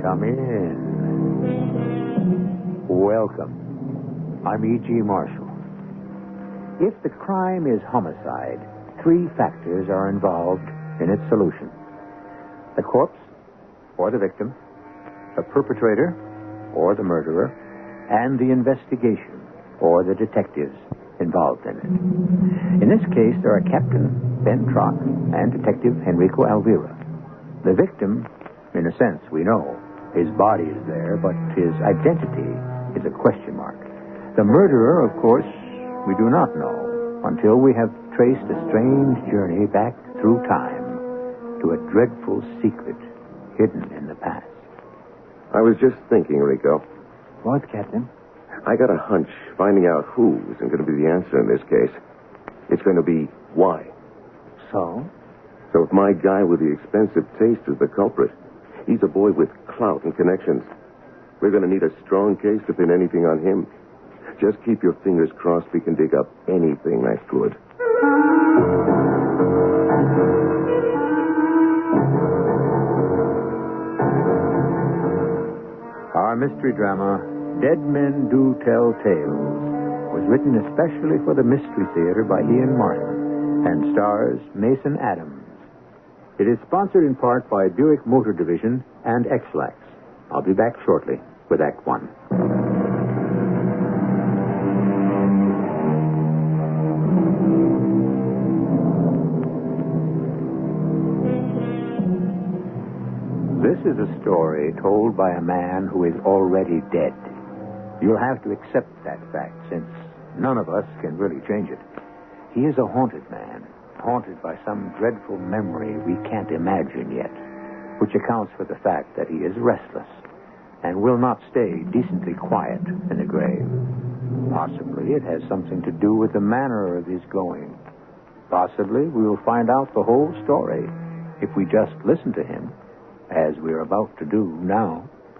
Come in. Welcome. I'm E.G. Marshall. If the crime is homicide, 3 factors are involved in its solution: the corpse or the victim, the perpetrator or the murderer, and the investigation or the detectives involved in it. In this case, there are Captain Ben Trock and Detective Enrico Alvira. The victim, in a sense, we know. His body is there, but his identity is a question mark. The murderer, of course, we do not know until we have traced a strange journey back through time to a dreadful secret hidden in the past. I was just thinking, Rico. What, Captain? I got a hunch finding out who isn't going to be the answer in this case. It's going to be why. So? So if my guy with the expensive taste is the culprit, he's a boy with clout and connections. We're going to need a strong case to pin anything on him. Just keep your fingers crossed we can dig up anything that's good. Our mystery drama, Dead Men Do Tell Tales, was written especially for the Mystery Theater by Ian Martin and stars Mason Adams. It is sponsored in part by Buick Motor Division and X-Lax. I'll be back shortly with Act 1. This is a story told by a man who is already dead. You'll have to accept that fact, since none of us can really change it. He is a haunted man, haunted by some dreadful memory we can't imagine yet, which accounts for the fact that he is restless and will not stay decently quiet in the grave. Possibly it has something to do with the manner of his going. Possibly we will find out the whole story if we just listen to him, as we're about to do now.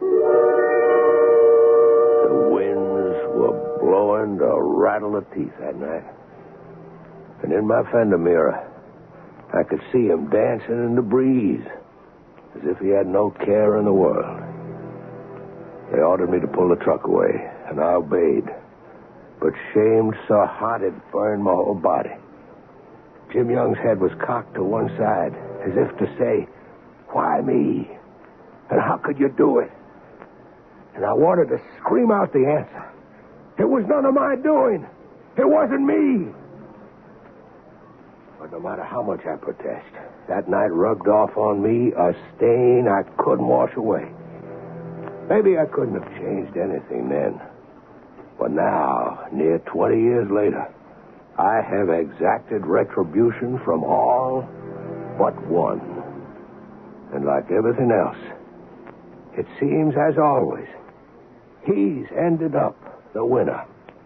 The winds were blowing to rattle the teeth that night. And in my fender mirror, I could see him dancing in the breeze, as if he had no care in the world. They ordered me to pull the truck away, and I obeyed. But shame so hot it burned my whole body. Jim Young's head was cocked to one side, as if to say, "Why me? And how could you do it?" And I wanted to scream out the answer. It was none of my doing. It wasn't me. But no matter how much I protest, that night rubbed off on me a stain I couldn't wash away. Maybe I couldn't have changed anything then. But now, near 20 years later, I have exacted retribution from all but one. And like everything else, it seems, as always, he's ended up the winner.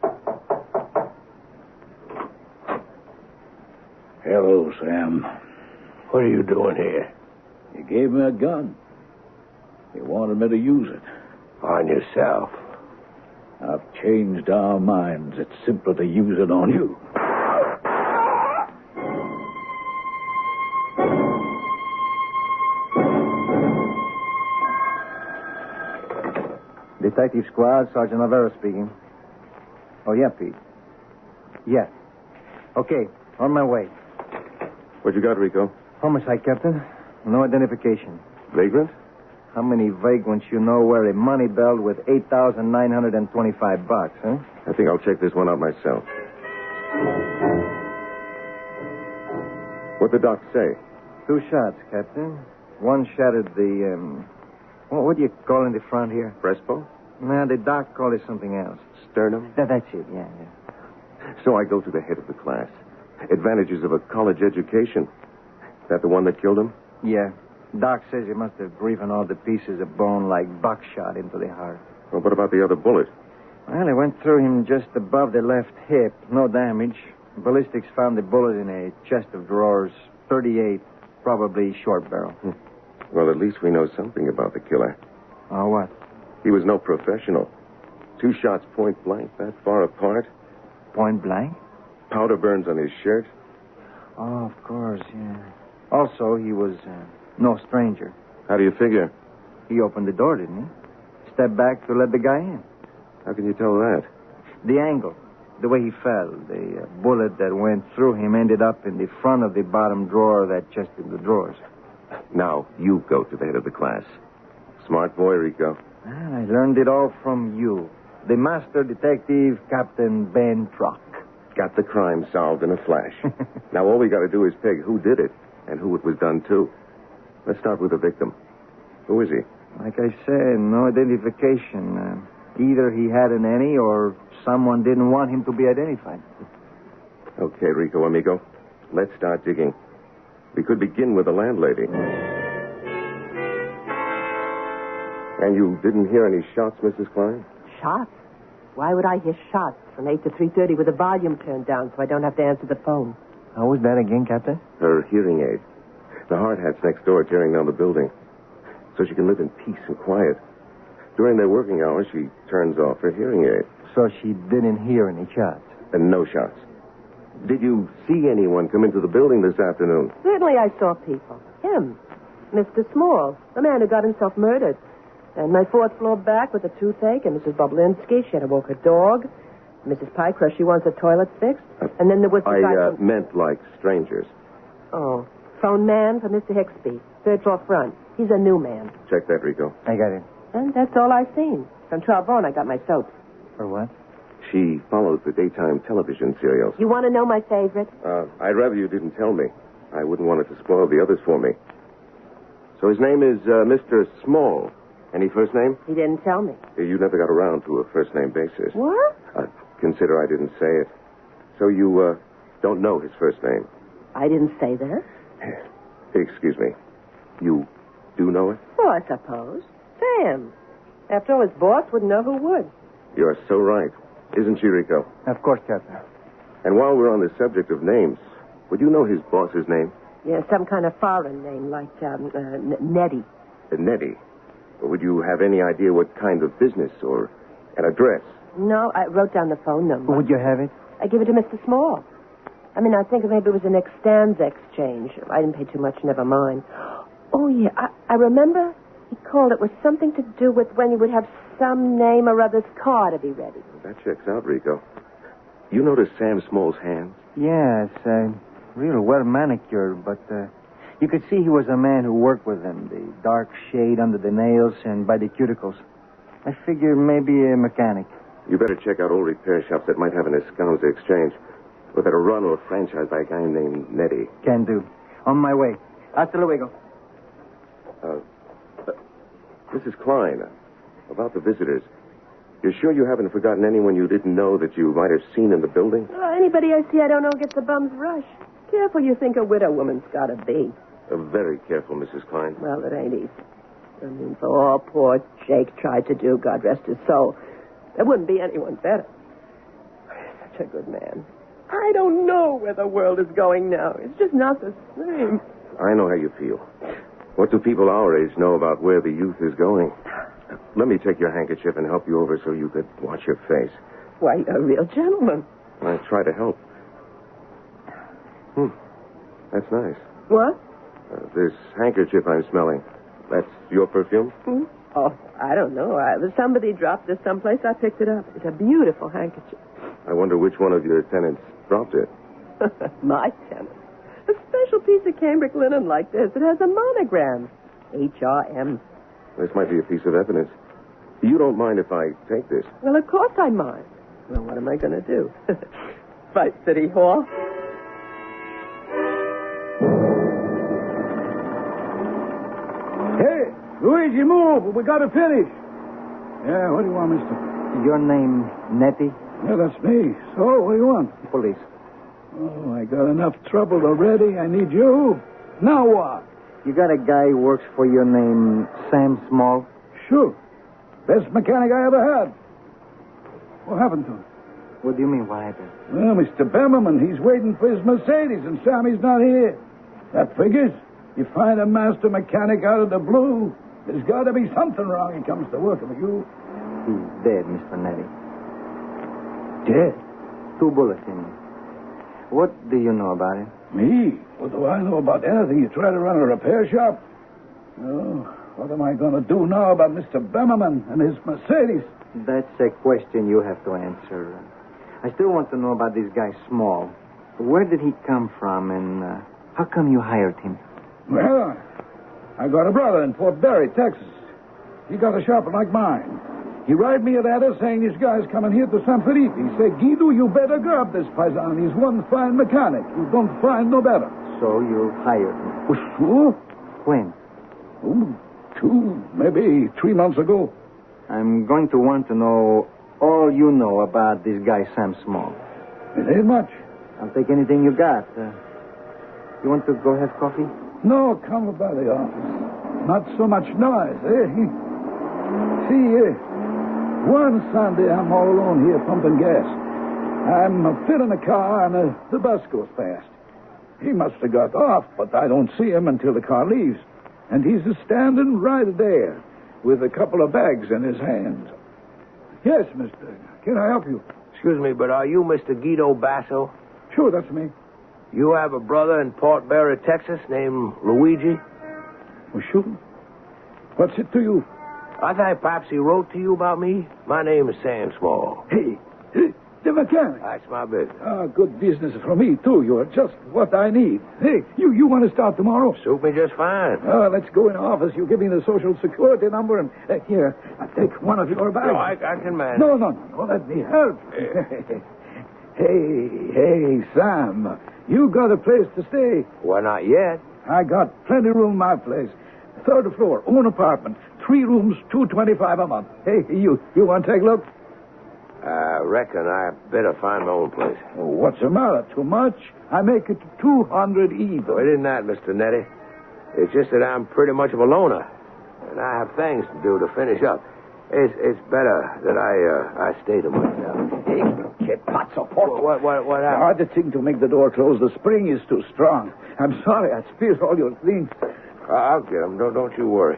Hello, Sam. What are you doing here? You gave me a gun. You wanted me to use it. On yourself. I've changed our minds. It's simpler to use it on you. Detective Squad, Sergeant Alvera speaking. Oh, yeah, Pete. Yeah. Okay, on my way. What you got, Rico? Homicide, Captain. No identification. Vagrant? How many vagrants you know wear a money belt with $8,925, huh? I think I'll check this one out myself. What'd the doc say? 2 shots, Captain. One shattered the, what do you call in the front here? Breastbone? Nah, the doc called it something else. Sternum? That's it, yeah. So I go to the head of the class. Advantages of a college education. That the one that killed him? Yeah. Doc says you must have driven all the pieces of bone like buckshot into the heart. Well, what about the other bullet? Well, it went through him just above the left hip. No damage. Ballistics found the bullet in a chest of drawers. 38, probably short barrel. Well, at least we know something about the killer. Oh, what? He was no professional. 2 shots point blank, that far apart. Point blank? Powder burns on his shirt. Oh, of course, yeah. Also, he was no stranger. How do you figure? He opened the door, didn't he? Stepped back to let the guy in. How can you tell that? The angle, the way he fell, the bullet that went through him ended up in the front of the bottom drawer of that chest of the drawers. Now, you go to the head of the class. Smart boy, Rico. I learned it all from you. The master detective, Captain Ben Truck. Got the crime solved in a flash. Now, all we got to do is peg who did it and who it was done to. Let's start with the victim. Who is he? Like I said, no identification. Either he hadn't any or someone didn't want him to be identified. Okay, Rico, amigo. Let's start digging. We could begin with the landlady. And you didn't hear any shots, Mrs. Klein? Shots? Why would I hear shots from 8 to 3:30 with the volume turned down so I don't have to answer the phone? How was that again, Captain? Her hearing aid. The hard hat's next door tearing down the building. So she can live in peace and quiet. During their working hours, she turns off her hearing aid. So she didn't hear any shots. And no shots. Did you see anyone come into the building this afternoon? Certainly I saw people. Him. Mr. Small, the man who got himself murdered. And my fourth floor back with a toothache, and Mrs. Boblinski, she had to walk her dog. Mrs. Pycroft, she wants her toilet fixed. And then there was the guy I from... meant like strangers. Oh, phone man for Mr. Hicksby, third floor front. He's a new man. Check that, Rico. I got it. And that's all I've seen. From Trombone, I got my soaps. For what? She follows the daytime television serials. You want to know my favorite? I'd rather you didn't tell me. I wouldn't want it to spoil the others for me. So his name is Mr. Small. Any first name? He didn't tell me. You never got around to a first-name basis. What? Consider I didn't say it. So you don't know his first name? I didn't say that. Excuse me. You do know it? Well, I suppose. Sam. After all, his boss wouldn't know who would. You're so right. Isn't she, Rico? Of course, Captain. And while we're on the subject of names, would you know his boss's name? Yeah, some kind of foreign name like Nettie. Nettie. Or would you have any idea what kind of business or an address? No, I wrote down the phone number. Would you have it? I give it to Mr. Small. I mean, I think maybe it was an extends exchange. I didn't pay too much, never mind. Oh, yeah, I remember he called it was something to do with when he would have some name or other's car to be ready. That checks out, Rico. You notice Sam Small's hands? Yes, real well manicured, but you could see he was a man who worked with them. The dark shade under the nails and by the cuticles. I figure maybe a mechanic. You better check out old repair shops that might have an Escalza exchange. Or that are run or franchised by a guy named Nettie. Can do. On my way. Hasta luego. Mrs. Klein, about the visitors. You're sure you haven't forgotten anyone you didn't know that you might have seen in the building? Anybody I see I don't know gets a bum's rush. Careful you think a widow woman's got to be. Very careful, Mrs. Klein. Well, it ain't easy. I mean, for all poor Jake tried to do, God rest his soul, there wouldn't be anyone better. Such a good man. I don't know where the world is going now. It's just not the same. I know how you feel. What do people our age know about where the youth is going? Let me take your handkerchief and help you over so you could wash your face. Why, you're a real gentleman. I try to help. That's nice. What? This handkerchief I'm smelling, that's your perfume? Oh, I don't know. Somebody dropped this someplace. I picked it up. It's a beautiful handkerchief. I wonder which one of your tenants dropped it. My tenant. A special piece of cambric linen like this. It has a monogram. H.R.M. This might be a piece of evidence. You don't mind if I take this? Well, of course I mind. Well, what am I going to do? Fight City Hall? Hey, Luigi, move. We got to finish. Yeah, what do you want, mister? Your name, Nettie? Yeah, that's me. So, what do you want? Police. Oh, I got enough trouble already. I need you. Now what? You got a guy who works for your name, Sam Small? Sure. Best mechanic I ever had. What happened to him? What do you mean, what happened? Well, Mr. Bemmerman, he's waiting for his Mercedes, and Sammy's not here. That figures. You find a master mechanic out of the blue, there's got to be something wrong when he comes to working with you. He's dead, Mr. Nettie. Dead? 2 bullets in him. What do you know about him? Me? What do I know about anything? You try to run a repair shop? Oh, What am I going to do now about Mr. Bemmerman and his Mercedes? That's a question you have to answer. I still want to know about this guy Small. Where did he come from, and how come you hired him? Well, I got a brother in Fort Berry, Texas. He got a shop like mine. He write me a letter saying this guy's coming here to San Felipe. He said, Guido, you better grab this paisan. He's one fine mechanic. You don't find no better. So you hired him. Oh, sure? When? Oh, 2, maybe 3 months ago. I'm going to want to know all you know about this guy Sam Small. It ain't much. I'll take anything you got. You want to go have coffee? No, come about the office. Not so much noise, eh? See, one Sunday I'm all alone here pumping gas. I'm filling the car and the bus goes past. He must have got off, but I don't see him until the car leaves. And he's standing right there with a couple of bags in his hands. Yes, mister. Can I help you? Excuse me, but are you Mr. Guido Basso? Sure, that's me. You have a brother in Port Barre, Texas, named Luigi? Well, sure. What's it to you? I thought perhaps he wrote to you about me. My name is Sam Small. Hey, the mechanic. That's my business. Good business for me, too. You're just what I need. Hey, you want to start tomorrow? Suit me just fine. Let's go in the office. You give me the Social Security number, and here, I'll take one of your bags. No, I can manage. No, let me help. Hey, Sam, you got a place to stay? Well, not yet. I got plenty of room in my place. 3rd floor, own apartment, 3 rooms, $225 a month. Hey, you want to take a look? I reckon I better find my own place. Oh, what's the matter? Too much? I make it $200 even. Well, it isn't that, Mr. Nettie. It's just that I'm pretty much of a loner, and I have things to do to finish up. It's better that I stay to myself. Hey, kid, pazzo, porco. What The happened? hardest thing to make the door close. The spring is too strong. I'm sorry. I spilled all your things. I'll get him. Don't you worry.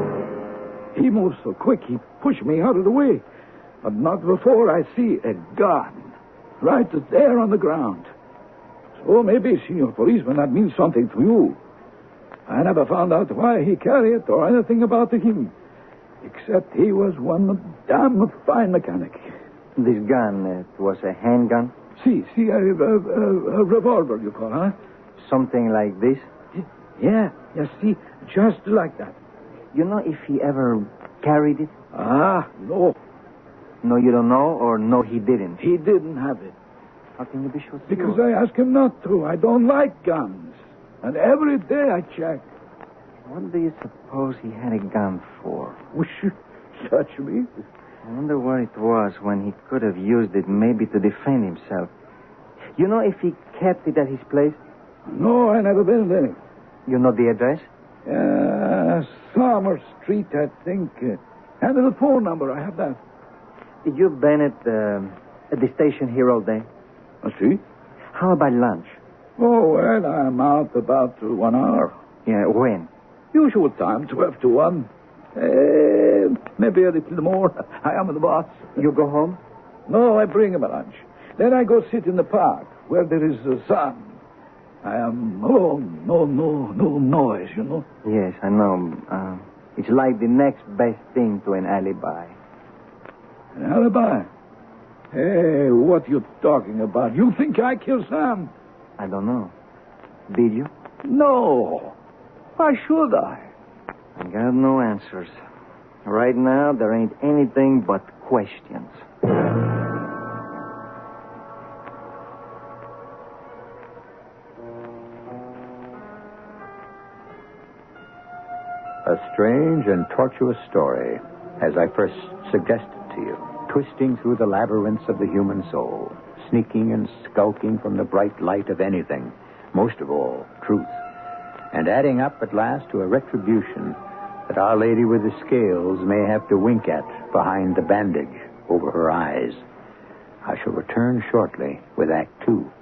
He moved so quick, he pushed me out of the way. But not before I see a gun right there on the ground. So maybe, Senor Policeman, that means something to you. I never found out why he carried it or anything about him, except he was one damn fine mechanic. This gun, it was a handgun? See, a revolver, you call, huh? Something like this? Yeah, see, just like that. You know if he ever carried it? No. No, you don't know, or no, he didn't? He didn't have it. How can you be sure? Because I asked him not to. I don't like guns. And every day I check. What do you suppose he had a gun for? Touch me. I wonder where it was when he could have used it maybe to defend himself. You know if he kept it at his place? No, I never been there. You know the address? Summer Street, I think. And the phone number, I have that. You've been at the station here all day? I see. How about lunch? Oh, well, I'm out about 1 hour. Yeah, when? Usual time, 12 to 1. Maybe a little more. I am the boss. You go home? No, I bring him a lunch. Then I go sit in the park where there is sun. I am alone. No noise, you know. Yes, I know. It's like the next best thing to an alibi. An alibi? Hey, what you talking about? You think I killed Sam? I don't know. Did you? No. Why should I? I got no answers. Right now, there ain't anything but questions. A strange and tortuous story, as I first suggested to you, twisting through the labyrinths of the human soul, sneaking and skulking from the bright light of anything, most of all, truth, and adding up at last to a retribution that Our Lady with the Scales may have to wink at behind the bandage over her eyes. I shall return shortly with Act 2.